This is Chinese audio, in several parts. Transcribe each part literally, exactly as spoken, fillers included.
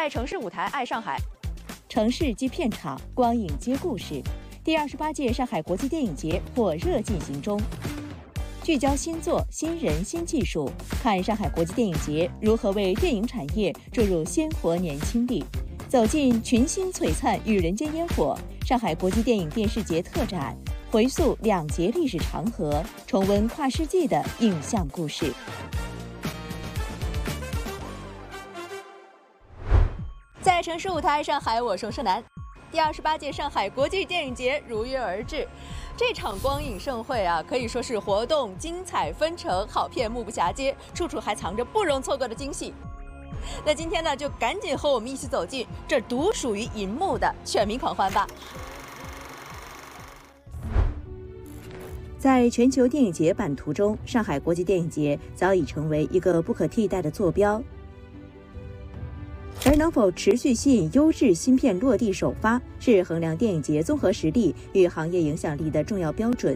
在城市舞台爱上海， 城市即片场，光影接故事。第二十八届上海国际电影节火热进行中，聚焦新作、新人、新技术，看上海国际电影节如何为电影产业注入鲜活年轻力。走进群星璀璨与人间烟火，上海国际电影电视节特展，回溯两节历史长河，重温跨世纪的影像故事。 在城市舞台上海，我宋胜男。第二十八届上海国际电影节如约而至，这场光影盛会啊，可以说是活动精彩纷呈，好片目不暇接，处处还藏着不容错过的惊喜。那今天呢，就赶紧和我们一起走进这独属于银幕的全民狂欢吧！ 在全球电影节版图中，上海国际电影节早已成为一个不可替代的坐标。而能否持续吸引优质新片落地首发，是衡量电影节综合实力与行业影响力的重要标准。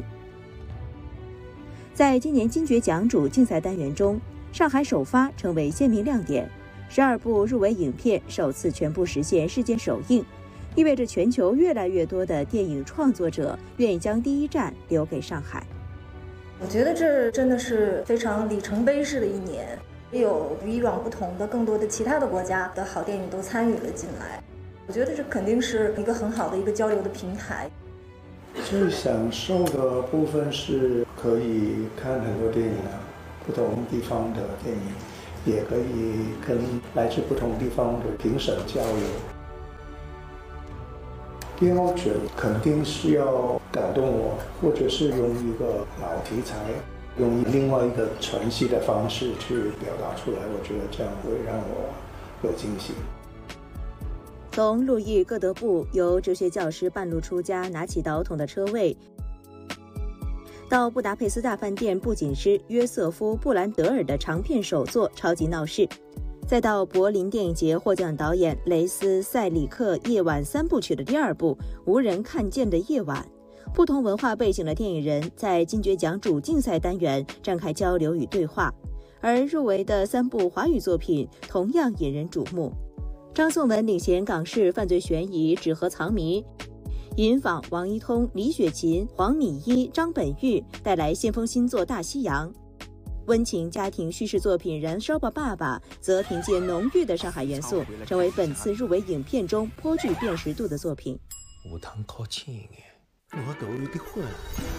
在今年金爵奖主竞赛单元中，上海首发成为鲜明亮点，十二部入围影片首次全部实现世界首映，意味着全球越来越多的电影创作者愿意将第一站留给上海。 我觉得这真的是非常里程碑式的一年。有与以往不同的更多的其他的国家的好电影都参与了进来，我觉得这肯定是一个很好的一个交流的平台。 最享受的部分是可以看很多电影啊，不同地方的电影，也可以跟来自不同地方的评审交流。标准肯定是要感动我，或者是用一个老题材用另外一个传戏的方式去表达出来，我觉得这样会让我有惊喜。 从路易·戈德布由哲学教师半路出家拿起导筒的车位，到布达佩斯大饭店布景师约瑟夫·布兰德尔的长片首作《超级闹市》，再到柏林电影节获奖导演雷斯·塞里克夜晚三部曲的第二部《无人看见的夜晚》。不同文化背景的电影人在金爵奖主竞赛单元展开交流与对话，而入围的三部华语作品同样引人瞩目。张颂文领衔港式犯罪悬疑《纸盒藏谜》，尹昉、王一通、李雪琴、黄米一、张本煜带来先锋新作《大西洋》。温情家庭叙事作品《燃烧吧爸爸》则凭借浓郁的上海元素，成为本次入围影片中颇具辨识度的作品。 有通靠近一点。我各位的混。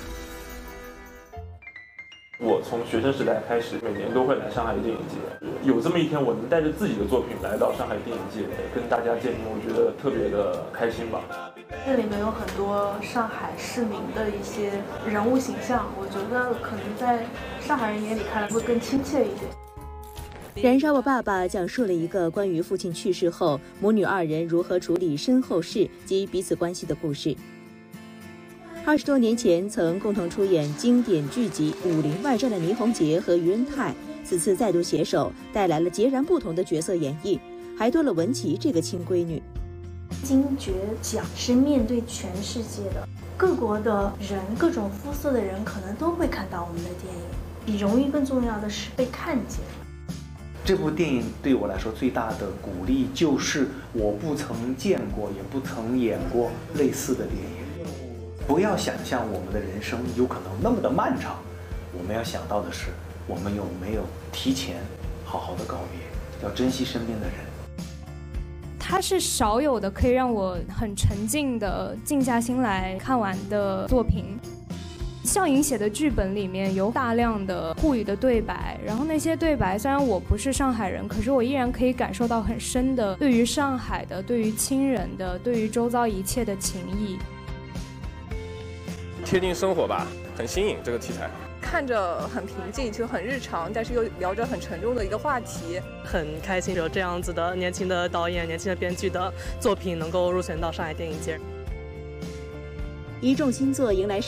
我从学生时代开始，每年都会来上海电影节。有这么一天，我能带着自己的作品来到上海电影节，跟大家见面，我觉得特别的开心吧。 这里面有很多上海市民的一些人物形象，我觉得可能在上海人眼里看来会更亲切一点。 燃烧吧爸爸讲述了一个关于父亲去世后母女二人如何处理身后事及彼此关系的故事。二十多年前曾共同出演经典剧集《武林外传》的倪虹洁和于恩泰，此次再度携手，带来了截然不同的角色演绎，还多了文琪这个亲闺女。 金爵奖是面对全世界的各国的人，各种肤色的人可能都会看到我们的电影，比荣誉更重要的是被看见。 这部电影对我来说最大的鼓励就是我不曾见过也不曾演过类似的电影。不要想象我们的人生有可能那么的漫长，我们要想到的是我们有没有提前好好的告别，要珍惜身边的人。 它是少有的可以让我很沉浸的静下心来看完的作品。笑颖写的剧本里面有大量的沪语的对白，然后那些对白虽然我不是上海人，可是我依然可以感受到很深的对于上海的、对于亲人的、对于周遭一切的情谊。 贴近生活吧，很新颖这个题材， 看着很平静，就很日常，但是又聊着很沉重的一个话题， 很开心有这样子的年轻的导演、年轻的编剧的作品能够入选到上海电影节。 一众新作迎来